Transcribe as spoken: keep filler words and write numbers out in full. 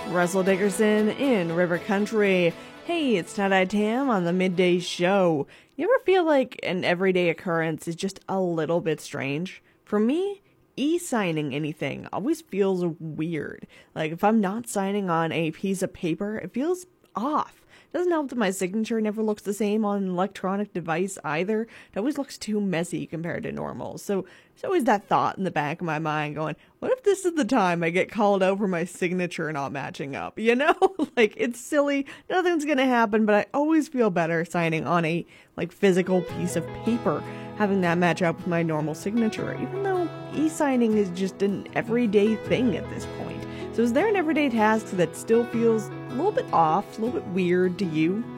Russell Dickerson in River Country. Hey, it's Tie-Dye Tam on the Midday Show. You ever feel like an everyday occurrence is just a little bit strange? For me, e-signing anything always feels weird. Like if I'm not signing on a piece of paper, it feels off. It doesn't help that my signature never looks the same on an electronic device either. It always looks too messy compared to normal. So there's always that thought in the back of my mind going, what if this is the time I get called out for my signature not matching up? You know, like it's silly. Nothing's going to happen, but I always feel better signing on a like physical piece of paper, having that match up with my normal signature, even though e-signing is just an everyday thing at this point. So is there an everyday task that still feels a little bit off, a little bit weird to you?